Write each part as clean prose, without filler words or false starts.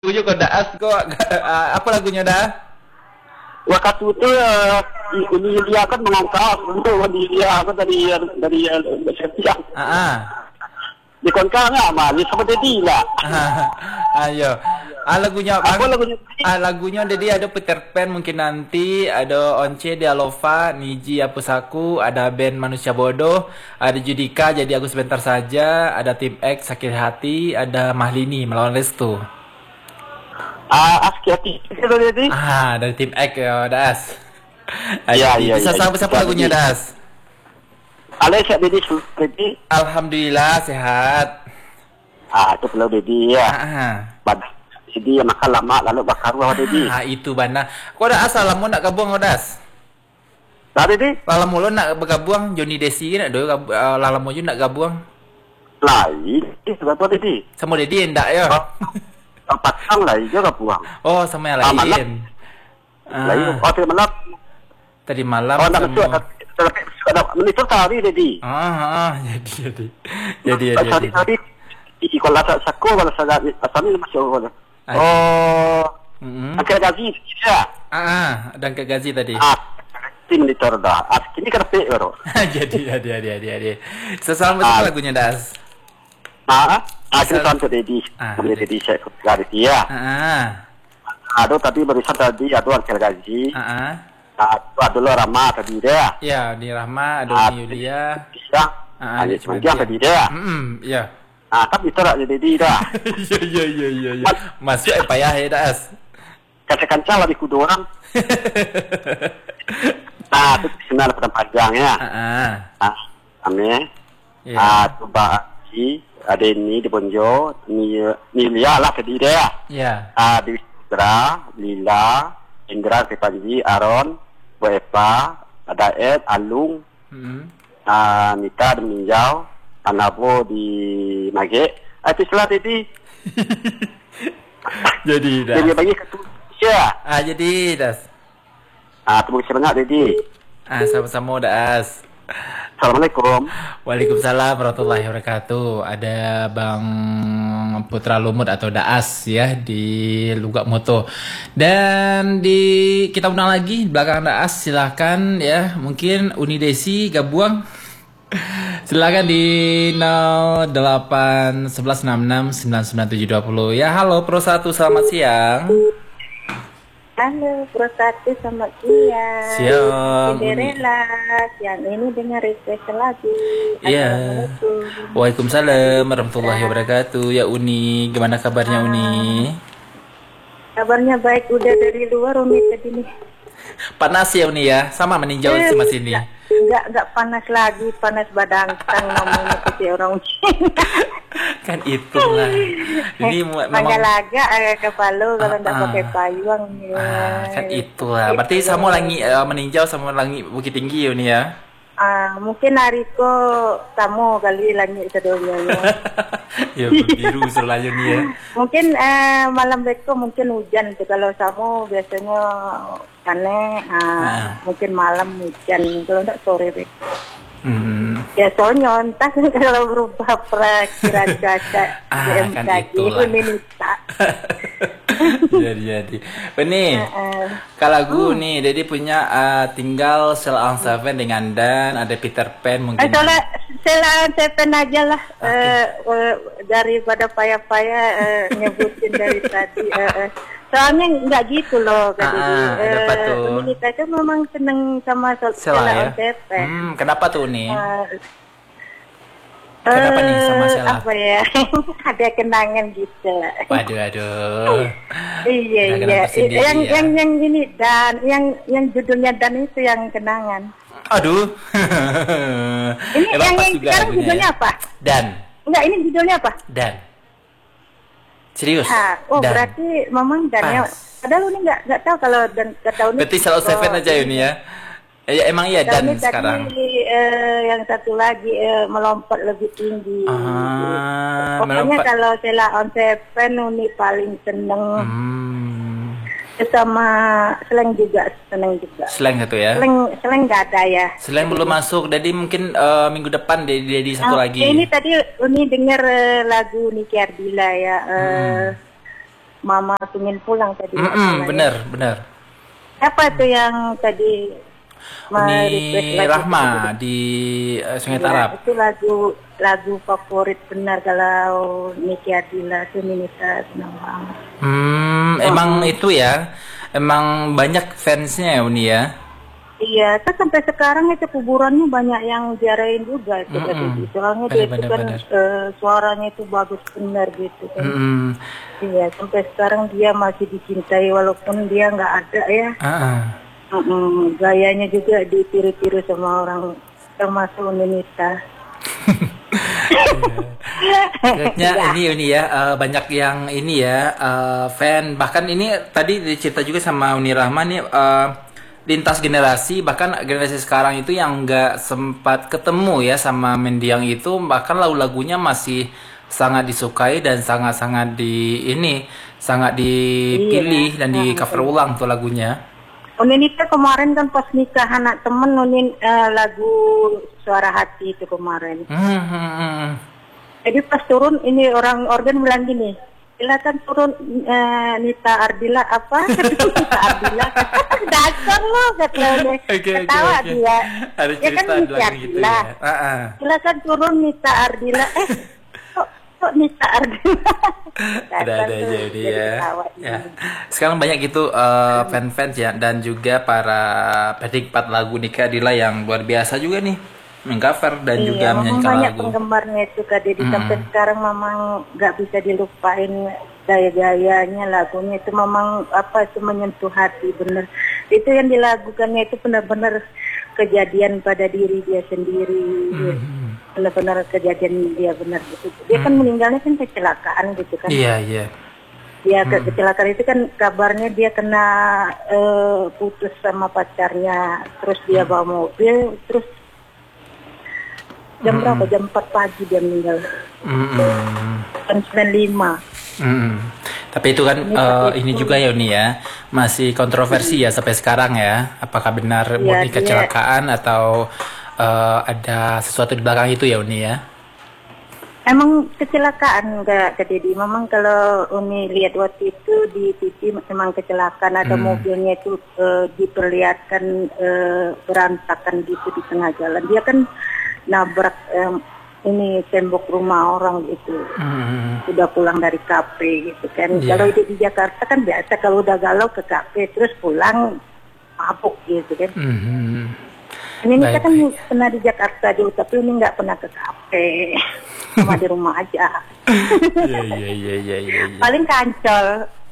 Lagunya kok Daas kok apa lagunya dah? Waktu itu ini dia kan mengangkat untuk dia kan dari Setia Ah, ah. di konkangnya manis seperti dia. Ayo. Lagunya Apa bang? lagunya? Lagunya jadi ada Peter Pan mungkin nanti, ada Once Dialova, Niji Apusaku, ada band Manusia Bodoh, ada Judika jadi aku sebentar saja, ada Tim X Sakit Hati, ada Mahlini Melawan Restu. Aski itu jadi. Dari Tim X ya Das. Iya Jadi iya bisa iya. siapa lagunya Das? Alesya jadi Alhamdulillah sehat. itu perlu jadi ya. Bad jadi makan lama lalu bakar wah jadi. Itu bana. Kau ada asal lamun nak gabung kau Das? Tadi di Lalam mulu nak bergabung Johnny Desi nak do lalam mulu nak gabung. lain itu apa tadi? Sama Dedi endak ya. Pasang lah juga buang. Oh, sama yang Malam. lain. Lain tadi malam. Tadi malam Nak betul sama. ada menit tadi jadi. Jadi. Tadi di kalau saku kalau saya asami masih orang. Akhirnya gaji ya. Dan ke Gazi tadi. Tim di Torda. Ini kan pe oro. Jadi. Sesama lagunya Das. Akhirnya sampai Dedi. Sampai Dedi saya gaji dia. Aduh tadi barusan tadi aduh akhirnya gaji. Aduh lo Rama tadi dia. Ya, di Rahma, ada Yulia. Ada cuma dia tadi dia. Ya. Tapi itu lah jadi dia. Iya. Masuk payah ya Das. Kaca-kaca lebih kudu orang. Itu senang pada panjangnya. Ame. Coba ada ini di Bonjo, Nilia lah tadi dia. Ya. Di Indra, Lila, Indra Kepanji, Aaron, Bu Eva, ada Ed, Alung, Nita di Minjau, Anabo di Mage. Itu setelah tadi. Jadi Das. Jadi bagi ketua ya. Jadi Das. Terima kasih banyak tadi. Sama-sama Das. Assalamualaikum. Waalaikumsalam warahmatullahi wabarakatuh. Ada Bang Putra Lumut atau Daas ya di Lugak Moto. Dan kita undang lagi di belakang Daas, silahkan ya. Mungkin Unidesi gabung. Silakan di 08 11 66 99720 ya. Halo Pro 1, selamat siang. Halo, Pro 1, selamat siang. Siang. Cinderella, siang ini dengar request lagu. Iya. Waalaikumsalam warahmatullahi wabarakatuh. Ya Uni, gimana kabarnya Uni? Kabarnya baik, udah dari luar Uni tadi nih. Panas ya Uni ya, sama meninjau sama sini. Enggak panas lagi, panas badang tang namanya seperti orang Kan itulah. Ini memang Magalaga ke Palu kalau enggak pakai payung ya. kan itulah. Berarti sama lagi meninjau sama lagi Bukit Tinggi Uni ya. Mungkin hari ko tamu kali langit sedonya. Ya biru selalu nih ya. Mungkin malam beko mungkin hujan tuh, kalau samu biasanya aneh. Mungkin malam hujan, kalau enggak sore beko. Ya soalnya entah kalau berubah perakiraan cuaca kan itulah. minta. Jadi ini kalau lagu nih Dedi punya tinggal Cell on Seven dengan Dan, ada Peter Pan mungkin. Soalnya Cell on Seven aja lah. Daripada payah-payah nyebutin dari tadi. Soalnya nggak gitu loh kita itu memang seneng sama Cell on Seven. Kenapa tuh nih? Kenapa nih sama Sheila? Apa ya? Ada kenangan gitu lah. Waduh. Iya. Yang ini Dan, yang judulnya Dan itu yang kenangan. Aduh. Ini yang sekarang judulnya ya? apa? Dan. Enggak, ini judulnya apa? Dan. Serius? Dan. Berarti memang Dan ya. Padahal ini nggak tahu kalau Dan nggak tahu. Berarti Cell Seven aja ini ya. Ya emang iya Dan sekarang. Yang satu lagi melompat lebih tinggi. Pokoknya Melompat. kalau Sheila on Seven Uni paling seneng. Sama Slang juga seneng juga. Slang itu ya. Slang nggak ada ya. Slang belum masuk. Jadi mungkin minggu depan Dedi satu lagi. Ini tadi Uni denger lagu Niki Ardila ya. Mama ingin pulang tadi. Benar. Apa itu yang tadi Uni Rahma di Sungai Tarap. Itu lagu favorit benar kalau Niki Ardila itu Nisa senang banget. Emang itu ya, emang banyak fansnya ya Uni ya. Iya, kan sampai sekarang itu kuburannya banyak yang ziarahin juga itu tadi. Soalnya dia itu kan suaranya itu bagus benar gitu kan. Iya, sampai sekarang dia masih dicintai walaupun dia nggak ada ya. Gayanya juga ditiru-tiru sama orang termasuk Indonesia. Kayaknya ini ya banyak yang ini ya fan, bahkan ini tadi dicerita juga sama Uni Rahman nih lintas generasi, bahkan generasi sekarang itu yang nggak sempat ketemu ya sama mendiang itu, bahkan lagu-lagunya masih sangat disukai dan sangat-sangat sangat dipilih dan di cover ulang tuh lagunya. Unin itu kemarin kan pas nikah anak temen Unin lagu Suara Hati itu kemarin. Jadi pas turun ini orang organ bilang gini, silakan turun Nita Ardila apa? Nita Ardila. Dasar lo katanya. Ketawa dia. Ya kan Nita Ardila. Silakan turun Nita Ardila. Kok Nita Ardila? Ada aja dia. Ya. Sekarang banyak gitu fans ya, dan juga para penikmat lagu Niki Ardila yang luar biasa juga nih mengcover dan juga menyanyikan lagu. Banyak penggemarnya itu Kak Dedi sampai sekarang memang nggak bisa dilupain gaya-gayanya lagunya itu memang itu menyentuh hati bener. Itu yang dilakukannya itu benar-benar kejadian pada diri dia sendiri. Benar-benar kejadian dia benar gitu. Dia kan meninggalnya kan kecelakaan gitu kan. Iya. Dia kecelakaan itu kan kabarnya dia kena putus sama pacarnya, terus dia bawa mobil, terus jam berapa? Jam 4 pagi dia meninggal. Jam 95. Tapi itu kan ini juga ya Uni ya, masih kontroversi ya sampai sekarang ya. Apakah benar murni kecelakaan atau ada sesuatu di belakang itu ya Uni ya? Emang kecelakaan Kak Dedi. Memang kalau Uni lihat waktu itu di TV memang kecelakaan, ada mobilnya itu diperlihatkan berantakan gitu di tengah jalan. Dia kan nabrak ini tembok rumah orang gitu. Udah pulang dari kafe gitu kan. Kalau di Jakarta kan biasa kalau udah galau ke kafe terus pulang mabuk gitu kan. Ini kita kan pernah di Jakarta dulu, tapi ini nggak pernah ke kafe, cuma di rumah aja. Iya. Paling kancol.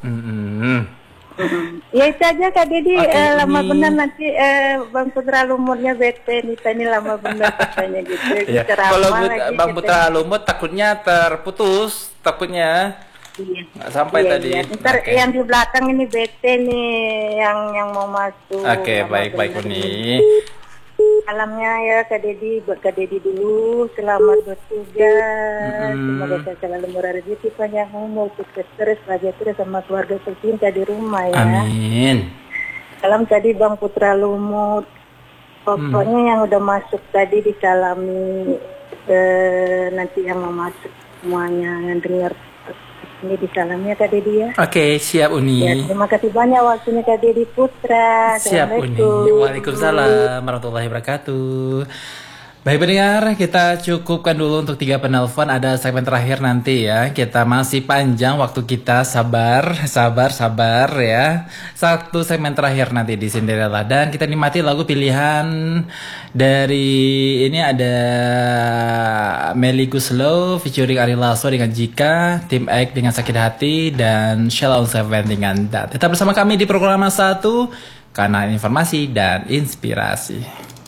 Ya itu aja Kak Dedi. Lama benar nanti Bang Putra Lumutnya bete Nita ini lama benar katanya gitu. Kalau Bang Putra Lumut takutnya terputus, takutnya. Nggak sampai tadi. Ntar yang di belakang ini bete nih yang mau masuk. Baik Uni. Salamnya ya Kak Dedi dulu, selamat bertugas, semoga selalu murah rezeki, panjang umur, sukses terus, bahagia terus sama keluarga tercinta di rumah ya. Amin. Salam tadi Bang Putra Lumut, pokoknya yang udah masuk tadi disalami, nanti yang mau masuk semuanya yang dengar ini disalamnya Kak Dedi ya. Oke, siap Uni. Ya, terima kasih banyak waktunya Kak Dedi Putra. Siap Uni. Waalaikumsalam warahmatullahi wabarakatuh. Baik pendengar, kita cukupkan dulu untuk 3 penelpon. Ada segmen terakhir nanti ya. Kita masih panjang waktu kita, sabar ya. Satu segmen terakhir nanti di Cinderella. Dan kita nikmati lagu pilihan dari ini ada Melly Guslow featuring Ari Lasso dengan Jika, Tim X dengan Sakit Hati, dan Sheila on Seven dengan Dat. Tetap bersama kami di program 1 karena informasi dan inspirasi.